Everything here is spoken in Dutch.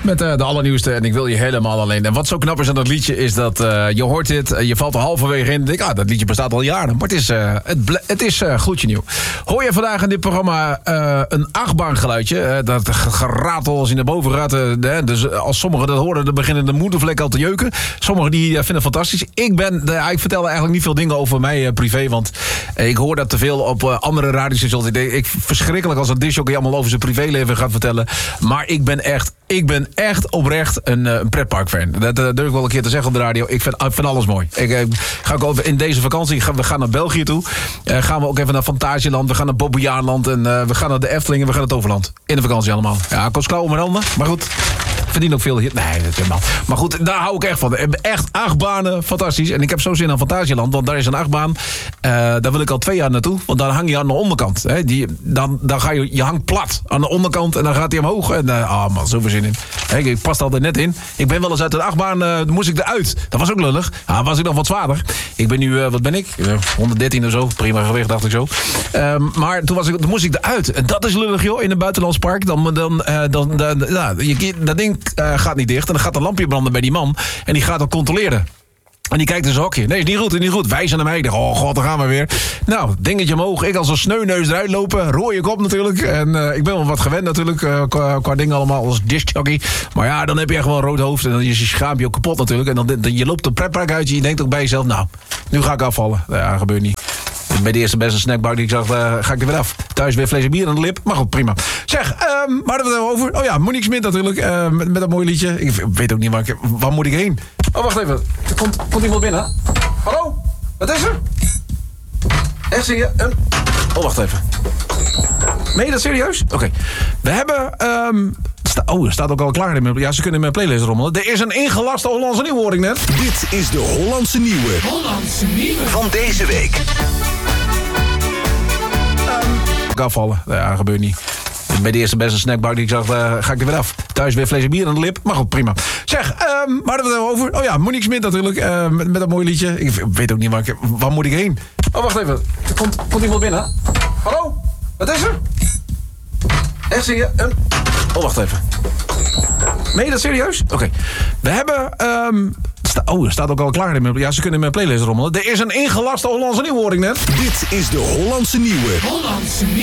met de allernieuwste en ik wil je helemaal alleen. En wat zo knap is aan dat liedje is dat je hoort dit, je valt er halverwege in en denk dat liedje bestaat al jaren. Maar het is gloedje nieuw. Hoor je vandaag in dit programma een achtbaangeluidje, dat geratel als je naar boven gaat. Dus als sommigen dat horen, dan beginnen de moedervlekken al te jeuken. Sommigen die vinden het fantastisch. Ik vertel eigenlijk niet veel dingen over mij privé, want ik hoor dat te veel op andere radiostations. Ik verschrikkelijk als een disjockey allemaal over zijn privéleven gaat vertellen. Maar ik ben echt oprecht een pretparkfan. Dat durf ik wel een keer te zeggen op de radio. Ik vind alles mooi. Ga ook over in deze vakantie, we gaan naar België toe. Gaan we ook even naar Fantasieland. We gaan naar Bobbejaanland. En we gaan naar de Efteling en we gaan naar Toverland. In de vakantie allemaal. Ja, kost klauwen met handen. Maar goed. Verdien ook veel hier. Nee, dat is helemaal. Maar goed, daar hou ik echt van. Echt achtbanen, fantastisch. En ik heb zo zin aan Fantasieland, want daar is een achtbaan. Daar wil ik al 2 jaar naartoe. Want dan hang je aan de onderkant. Hè. Dan ga je hangt plat aan de onderkant en dan gaat hij omhoog. En man, zoveel zin in. Ik pas er altijd net in. Ik ben wel eens uit de achtbaan, moest ik eruit. Dat was ook lullig. Was ik nog wat zwaarder. Ik ben nu, wat ben ik? 113 of zo. Prima gewicht, dacht ik zo. Maar toen moest ik eruit. En dat is lullig, joh, in een buitenlands park. Dat ding gaat niet dicht. En dan gaat een lampje branden bij die man. En die gaat dan controleren. En die kijkt in zijn hokje. Nee, is niet goed. Wijzen naar mij. Ik dacht, oh god, daar gaan we weer. Nou, dingetje omhoog. Ik als een sneuneus eruit lopen. Rooie kop natuurlijk. En ik ben wel wat gewend natuurlijk. Qua dingen allemaal als discjockey. Maar ja, dan heb je echt wel een rood hoofd. En dan is je schaam je ook kapot natuurlijk. En dan je loopt een pretpark uit. En je denkt ook bij jezelf, nou, nu ga ik afvallen. Ja, gebeurt niet. Bij de eerste beste snackbar die ik zag, ga ik er weer af. Thuis weer vlees en bier aan de lip. Maar goed, prima. Zeg, waar hadden we het over? Oh ja, Monique Smit natuurlijk. Met dat mooie liedje. Ik weet ook niet waar moet ik heen. Oh, wacht even. Er komt iemand binnen. Hallo? Wat is er? Echt zie je? Oh, wacht even. Meen je dat serieus? Oké. We hebben... er staat ook al klaar. Ja, ze kunnen in mijn playlist rommelen. Er is een ingelaste Hollandse nieuwe, hoor ik net. Dit is de Hollandse nieuwe. Van deze week. Afvallen. Ja, gebeurt niet. Bij de eerste beste snackbar die ik zag, ga ik er weer af. Thuis weer vlees en bier aan de lip. Maar goed, prima. Zeg, waar hadden we het over? Oh ja, Monique Smit natuurlijk. Met dat mooie liedje. Ik weet ook niet waar moet ik heen. Oh, wacht even. Er komt iemand binnen. Hallo? Wat is er? Echt zie je? Oh, wacht even. Meen je dat serieus? Oké. We hebben... er staat ook al klaar. Ja, ze kunnen in mijn playlist rommelen. Er is een ingelaste Hollandse nieuwe, hoor ik net. Dit is de Hollandse nieuwe.